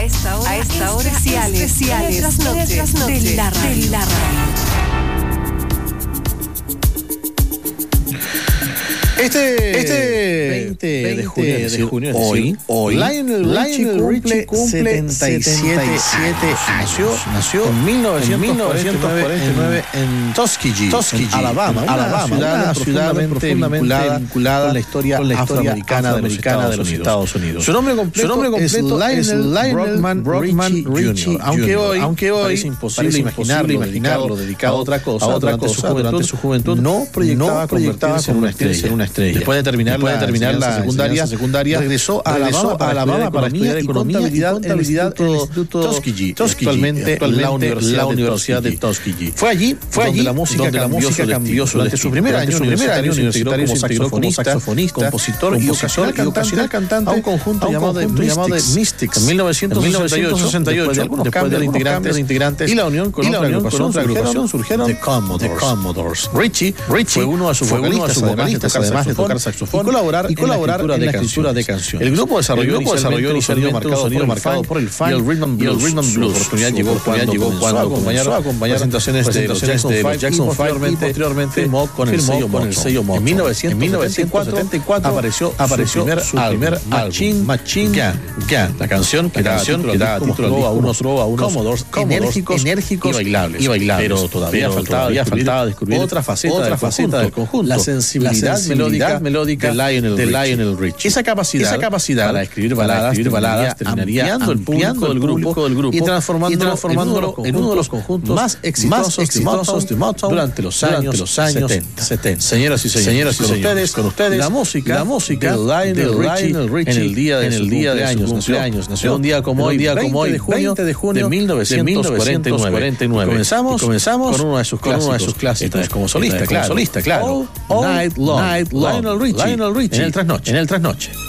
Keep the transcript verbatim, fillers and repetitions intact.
esta hora, a esta hora especiales, especiales trasnoche de la radio. De la radio. Este, este veinte de junio, de decir, junio es hoy, decir, hoy, Lionel Richie Lionel cumple, Richie cumple setenta y siete años. Nació, nació en mil novecientos en cuarenta y nueve en Tuskegee, Tuskegee, en Alabama, en Alabama, una ciudad, una ciudad profundamente, vinculada, vinculada con la historia, con la historia afroamericana, afroamericana de los Estados Unidos. Su nombre completo, Su nombre completo es es Lionel Lionel Brockman Richie Richie junior Aunque hoy, aunque hoy parece imposible parece imaginarlo, imposible imaginarlo dedicado a otra cosa, a otra durante cosa, su juventud, durante su juventud, no proyectaba no proyectaba convertirse en una convertirse estrella. en una estrella. Después de terminar Después la de terminar la secundaria, secundaria, regresó a regresó Alabama para, a Alabama para estudiar economía y economía contabilidad en el Instituto Tuskegee, Tuskegee, actualmente, actualmente la Universidad, la de, Universidad Tuskegee. de Tuskegee. Fue allí, fue donde allí la música donde la cambió música su cambió destino. su Durante destino. su primer año Durante su primer año universitario se integró como saxofonista, saxofonista, compositor, compositor y ocasional cantante a un conjunto a un llamado conjunto The llamado Mystics. The Mystics. En mil novecientos sesenta y ocho, después de algunos después de cambios integrantes, cambios de integrantes y la unión con y la otra unión con agrupación, otra agrupación surgieron The Commodores. The Commodores. Richie, Richie fue uno de sus fue uno de vocalistas, sus además de vocalistas, tocar además de tocar saxofón, saxofón y colaborar, y colaborar en la en la escritura de canciones. canciones. El grupo desarrolló, el grupo desarrolló inicialmente un sonido marcado por el funk y el rhythm and blues. y el rhythm and blues. Su oportunidad Su llegó oportunidad cuando llegó comenzó cuando a acompañar comenzó a acompañar presentaciones de los Jackson Five, Jackson y posteriormente, posteriormente firmó con el firmó sello con el Motown. sello Motown. En mil novecientos setenta y cuatro apareció, apareció su primer, su primer álbum, Machine Machine Gun. Gun. La canción que La daba canción título que al daba disco título mostró a a unos unos, a unos Commodores enérgicos, enérgicos y bailables, y bailables. Pero todavía Pero faltaba, todavía descubrir, faltaba descubrir otra faceta, otra del, faceta conjunto, del conjunto, la sensibilidad, la sensibilidad melódica, melódica de Lionel, de Richie. Lionel Richie. Esa capacidad, esa capacidad para escribir para baladas, escribir baladas terminaría ampliando el público del grupo, del grupo y transformándolo, y transformándolo en uno de los conjuntos más exitosos, más exitosos de Motown durante los durante años, los años setenta. setenta. Señoras y señores, Señoras y con, señores, ustedes, con ustedes, la música, la música de Lionel, de Richie, Lionel Richie en el día de en su el día de su cumpleaños, cumpleaños. nació un día como hoy, día como hoy, veinte de junio veinte de junio de mil novecientos cuarenta y nueve. Comenzamos, Y comenzamos con uno de sus con clásicos, uno de sus clásicos. Esta vez como solista, Esta vez como claro. solista, claro. All, all Night Long, Night Long. Lionel Richie, Lionel Richie, en el trasnoche. En el trasnoche.